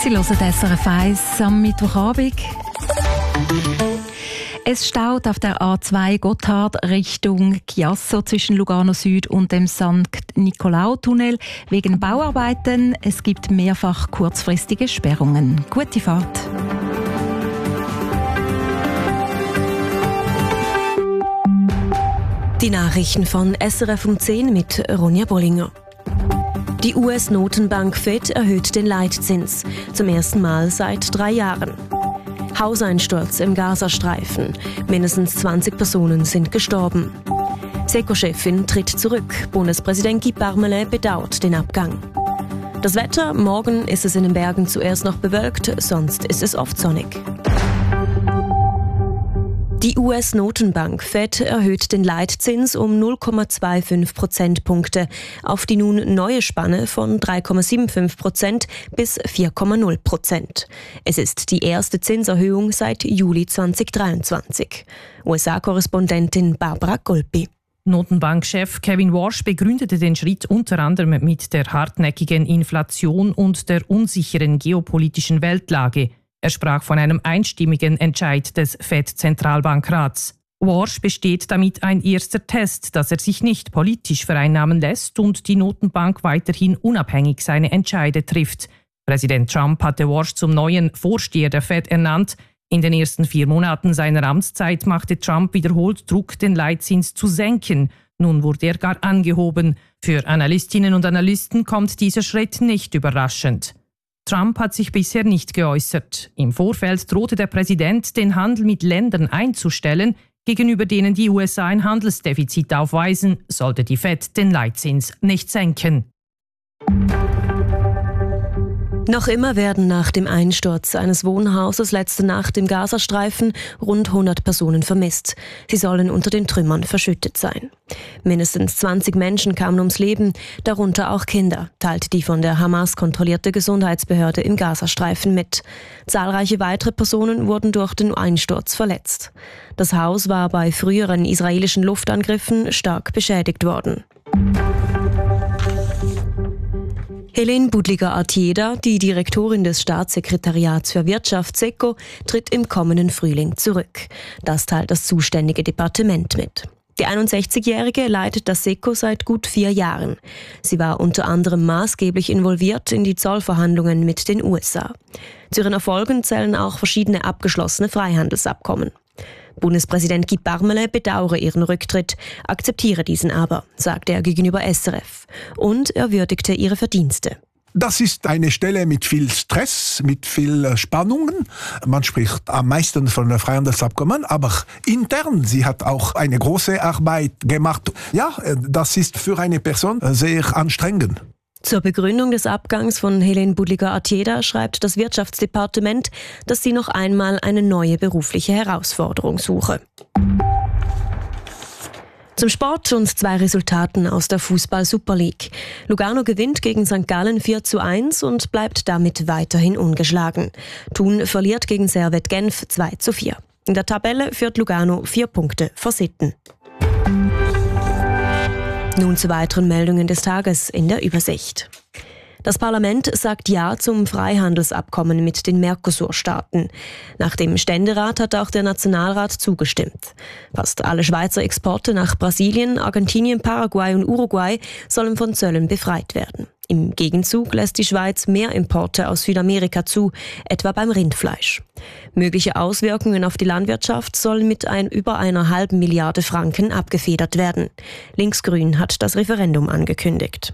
Sie hören SRF 1 am Mittwochabend. Es staut auf der A2 Gotthard Richtung Chiasso zwischen Lugano Süd und dem St. Nicolau-Tunnel wegen Bauarbeiten. Es gibt mehrfach kurzfristige Sperrungen. Gute Fahrt. Die Nachrichten von SRF um 10 mit Ronja Bollinger. Die US-Notenbank Fed erhöht den Leitzins. Zum ersten Mal seit 3 Jahren. Hauseinsturz im Gazastreifen. Mindestens 20 Personen sind gestorben. SECO-Chefin tritt zurück. Bundespräsident Guy Parmelin bedauert den Abgang. Das Wetter: Morgen ist es in den Bergen zuerst noch bewölkt, sonst ist es oft sonnig. Die US-Notenbank Fed erhöht den Leitzins um 0,25 Prozentpunkte auf die nun neue Spanne von 3,75% bis 4,0%. Es ist die erste Zinserhöhung seit Juli 2023. USA-Korrespondentin Barbara Golpi. Notenbankchef Kevin Warsh begründete den Schritt unter anderem mit der hartnäckigen Inflation und der unsicheren geopolitischen Weltlage. Er sprach von einem einstimmigen Entscheid des FED-Zentralbankrats. Warsh besteht damit ein erster Test, dass er sich nicht politisch vereinnahmen lässt und die Notenbank weiterhin unabhängig seine Entscheide trifft. Präsident Trump hatte Warsh zum neuen Vorsteher der FED ernannt. In den ersten 4 Monaten seiner Amtszeit machte Trump wiederholt Druck, den Leitzins zu senken. Nun wurde er gar angehoben. Für Analystinnen und Analysten kommt dieser Schritt nicht überraschend. Trump hat sich bisher nicht geäußert. Im Vorfeld drohte der Präsident, den Handel mit Ländern einzustellen, gegenüber denen die USA ein Handelsdefizit aufweisen, sollte die Fed den Leitzins nicht senken. Noch immer werden nach dem Einsturz eines Wohnhauses letzte Nacht im Gazastreifen rund 100 Personen vermisst. Sie sollen unter den Trümmern verschüttet sein. Mindestens 20 Menschen kamen ums Leben, darunter auch Kinder, teilt die von der Hamas kontrollierte Gesundheitsbehörde im Gazastreifen mit. Zahlreiche weitere Personen wurden durch den Einsturz verletzt. Das Haus war bei früheren israelischen Luftangriffen stark beschädigt worden. Helene Budliger-Artieda, die Direktorin des Staatssekretariats für Wirtschaft SECO, tritt im kommenden Frühling zurück. Das teilt das zuständige Departement mit. Die 61-Jährige leitet das SECO seit gut 4 Jahren. Sie war unter anderem maßgeblich involviert in die Zollverhandlungen mit den USA. Zu ihren Erfolgen zählen auch verschiedene abgeschlossene Freihandelsabkommen. Bundespräsident Guy Parmelin bedauere ihren Rücktritt, akzeptiere diesen aber, sagte er gegenüber SRF. Und er würdigte ihre Verdienste. Das ist eine Stelle mit viel Stress, mit viel Spannungen. Man spricht am meisten von der Freihandelsabkommen, aber intern, sie hat auch eine große Arbeit gemacht. Ja, das ist für eine Person sehr anstrengend. Zur Begründung des Abgangs von Helene Budliger-Artieda schreibt das Wirtschaftsdepartement, dass sie noch einmal eine neue berufliche Herausforderung suche. Zum Sport und 2 Resultaten aus der Fußball-Super League. Lugano gewinnt gegen St. Gallen 4:1 und bleibt damit weiterhin ungeschlagen. Thun verliert gegen Servette Genf 2:4. In der Tabelle führt Lugano 4 Punkte vor Sitten. Nun zu weiteren Meldungen des Tages in der Übersicht. Das Parlament sagt Ja zum Freihandelsabkommen mit den Mercosur-Staaten. Nach dem Ständerat hat auch der Nationalrat zugestimmt. Fast alle Schweizer Exporte nach Brasilien, Argentinien, Paraguay und Uruguay sollen von Zöllen befreit werden. Im Gegenzug lässt die Schweiz mehr Importe aus Südamerika zu, etwa beim Rindfleisch. Mögliche Auswirkungen auf die Landwirtschaft sollen mit über einer halben Milliarde Franken abgefedert werden. Linksgrün hat das Referendum angekündigt.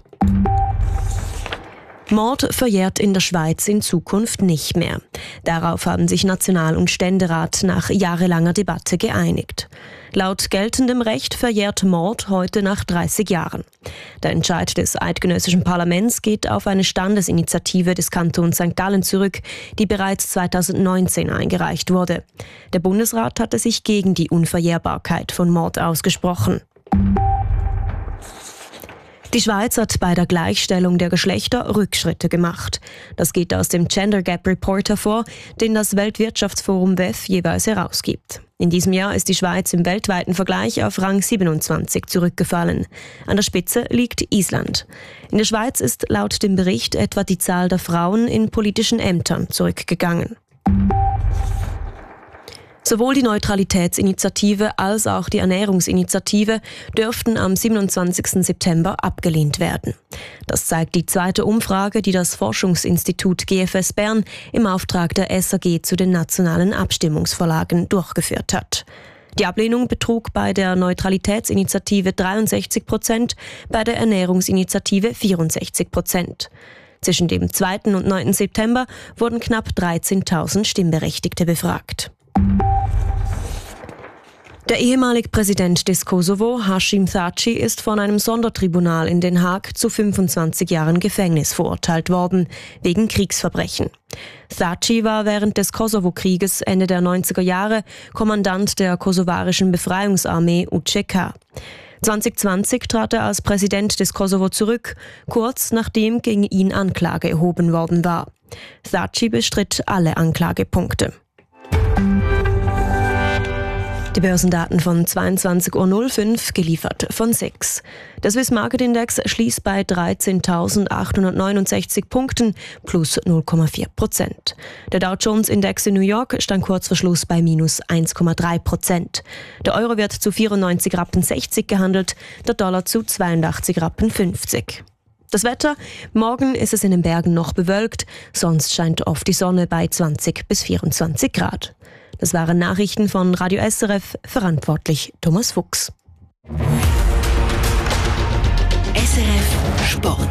Mord verjährt in der Schweiz in Zukunft nicht mehr. Darauf haben sich National- und Ständerat nach jahrelanger Debatte geeinigt. Laut geltendem Recht verjährt Mord heute nach 30 Jahren. Der Entscheid des eidgenössischen Parlaments geht auf eine Standesinitiative des Kantons St. Gallen zurück, die bereits 2019 eingereicht wurde. Der Bundesrat hatte sich gegen die Unverjährbarkeit von Mord ausgesprochen. Die Schweiz hat bei der Gleichstellung der Geschlechter Rückschritte gemacht. Das geht aus dem Gender Gap Report hervor, den das Weltwirtschaftsforum WEF jeweils herausgibt. In diesem Jahr ist die Schweiz im weltweiten Vergleich auf Rang 27 zurückgefallen. An der Spitze liegt Island. In der Schweiz ist laut dem Bericht etwa die Zahl der Frauen in politischen Ämtern zurückgegangen. Sowohl die Neutralitätsinitiative als auch die Ernährungsinitiative dürften am 27. September abgelehnt werden. Das zeigt die zweite Umfrage, die das Forschungsinstitut GFS Bern im Auftrag der SAG zu den nationalen Abstimmungsvorlagen durchgeführt hat. Die Ablehnung betrug bei der Neutralitätsinitiative 63%, bei der Ernährungsinitiative 64%. Zwischen dem 2. und 9. September wurden knapp 13.000 Stimmberechtigte befragt. Der ehemalige Präsident des Kosovo, Hashim Thaçi, ist von einem Sondertribunal in Den Haag zu 25 Jahren Gefängnis verurteilt worden, wegen Kriegsverbrechen. Thaçi war während des Kosovo-Krieges Ende der 90er Jahre Kommandant der kosovarischen Befreiungsarmee UÇK. 2020 trat er als Präsident des Kosovo zurück, kurz nachdem gegen ihn Anklage erhoben worden war. Thaçi bestritt alle Anklagepunkte. Die Börsendaten von 22.05 Uhr, geliefert von SIX. Der Swiss Market Index schließt bei 13.869 Punkten, plus 0,4%. Der Dow Jones Index in New York stand kurz vor Schluss bei minus 1,3%. Der Euro wird zu 94,60 Rappen gehandelt, der Dollar zu 82,50 Rappen. Das Wetter: Morgen ist es in den Bergen noch bewölkt, sonst scheint oft die Sonne bei 20 bis 24 Grad. Das waren Nachrichten von Radio SRF, verantwortlich Thomas Fuchs. SRF Sport.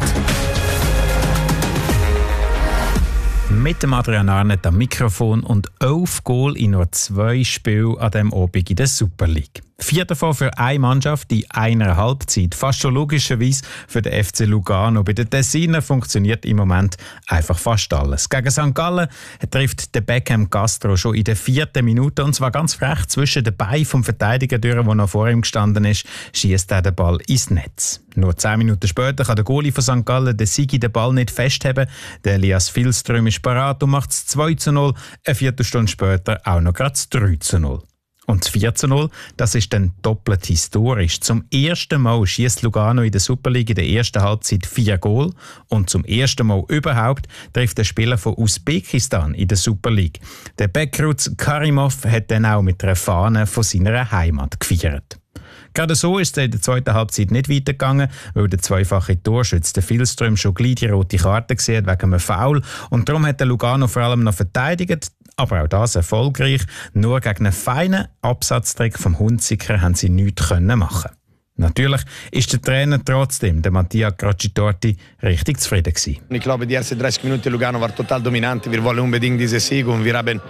Mit dem Adrian Arnett am Mikrofon und 11 Goal in nur 2 Spielen an diesem Abend in der Super League. 4 davon für eine Mannschaft in einer Halbzeit. Fast schon logischerweise für den FC Lugano. Bei den Tessiner funktioniert im Moment einfach fast alles. Gegen St. Gallen trifft der Beckham Castro schon in der 4. Minute, und zwar ganz frech zwischen den Beinen vom Verteidiger durch, der noch vor ihm gestanden ist, schießt er den Ball ins Netz. Nur 10 Minuten später kann der Goalie von St. Gallen den Sigi den Ball nicht festheben. Der Elias Filström ist parat und macht es 2:0. Eine Viertelstunde später auch noch gerade 3:0. Und das 4:0, das ist dann doppelt historisch. Zum ersten Mal schießt Lugano in der Super League in der ersten Halbzeit 4 Goal. Und zum ersten Mal überhaupt trifft der Spieler von Usbekistan in der Super League. Der Bekruz Karimov hat dann auch mit einer Fahne von seiner Heimat gefeiert. Gerade so ist es in der zweiten Halbzeit nicht weitergegangen, weil der zweifache Torschütze Filström schon gleich die rote Karte gesehen wegen einem Foul. Und darum hat der Lugano vor allem noch verteidigt, aber auch das erfolgreich. Nur gegen einen feinen Absatztrick vom Hunziker haben sie nichts machen. Natürlich ist der Trainer trotzdem, der Mattia Crocitorti, richtig zufrieden gewesen. Ich glaube, die ersten 30 Minuten Lugano war total dominant. Wir wollen unbedingt diese Sieg und wir haben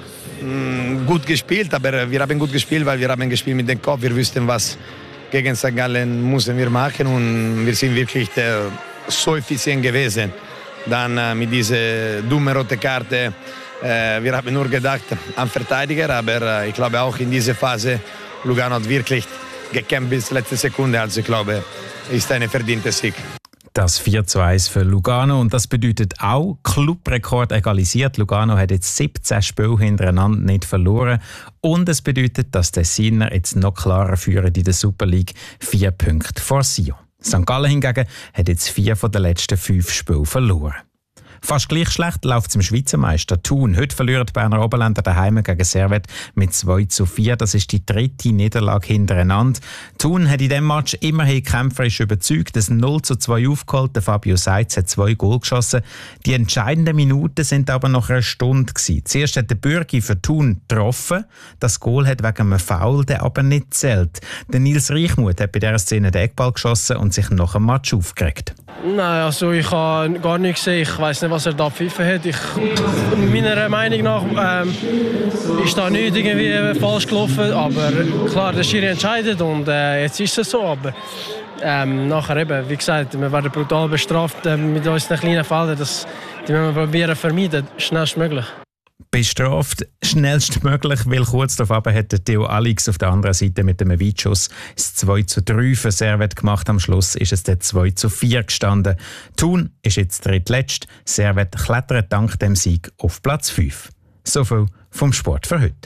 gut gespielt, aber wir haben gut gespielt, weil wir haben gespielt mit dem Kopf. Wir wussten, was gegen St. Gallen müssen wir machen, und wir sind wirklich so effizient gewesen. Dann mit dieser dummen roten Karte, wir haben nur gedacht an Verteidiger, aber ich glaube auch in dieser Phase Lugano hat wirklich gekämpft bis letzte Sekunde. Also ich glaube, ist ein verdienter Sieg. Das 4:1 für Lugano, und das bedeutet auch Clubrekord egalisiert. Lugano hat jetzt 17 Spiele hintereinander nicht verloren, und es bedeutet, dass die Tessiner jetzt noch klarer führen in der Super League, 4 Punkte vor Sion. St. Gallen hingegen hat jetzt 4 von den letzten 5 Spielen verloren. Fast gleich schlecht läuft es im Schweizer Meister Thun. Heute verlieren die Berner Oberländer daheim gegen Servette mit 2:4. Das ist die 3. Niederlage hintereinander. Thun hat in diesem Match immerhin kämpferisch überzeugt. Das 0:2 aufgeholt. Der Fabio Seitz hat 2 Goal geschossen. Die entscheidenden Minuten sind aber nach einer Stunde gewesen. Zuerst hat der Bürgi für Thun getroffen. Das Goal hat wegen einem Foul, der aber nicht zählt. Der Nils Reichmuth hat bei dieser Szene den Eckball geschossen und sich nach dem Match aufgeregt. Nein, also ich habe gar nichts gesehen. Ich weiss nicht, was er da gepfiffen hat. Meiner Meinung nach ist da nichts irgendwie falsch gelaufen. Aber klar, der Schiri entscheidet, und jetzt ist es so. Aber nachher eben, wie gesagt, wir werden brutal bestraft mit unseren kleinen Fehlern. Die müssen wir probieren zu vermeiden, schnellstmöglich. bestraft, schnellstmöglich, weil kurz darauf hat der Theo Alex auf der anderen Seite mit einem Weitschuss das 2:3 für Servette gemacht. Am Schluss ist es der 2:4 gestanden. Thun ist jetzt drittletzt. Servette klettert dank dem Sieg auf Platz 5. So viel vom Sport für heute.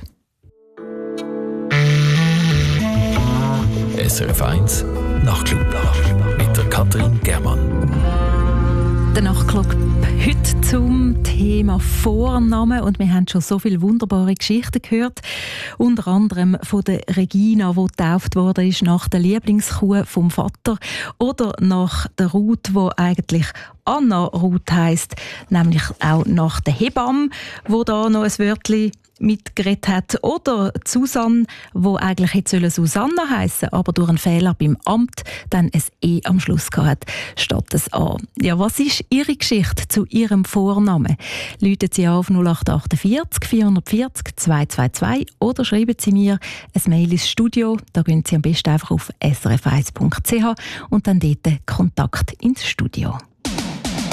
SRF 1 Nachtclub mit der Katrin Germann. Der Nachtclub heute zum Thema Vornamen. Und wir haben schon so viele wunderbare Geschichten gehört. Unter anderem von der Regina, die getauft worden ist nach der Lieblingskuh vom Vater. Oder nach der Ruth, die eigentlich Anna Ruth heisst. Nämlich auch nach der Hebamme, die da noch ein Wörtchen mitgeredet hat. Oder Susanne, die eigentlich hätte Susanna heissen, aber durch einen Fehler beim Amt dann ein E am Schluss gehabt statt ein A. Ja, was ist Ihre Geschichte zu Ihrem Vornamen? Läuten Sie auf 0848 440 222 oder schreiben Sie mir ein Mail ins Studio. Da gehen Sie am besten einfach auf srf1.ch und dann dort Kontakt ins Studio.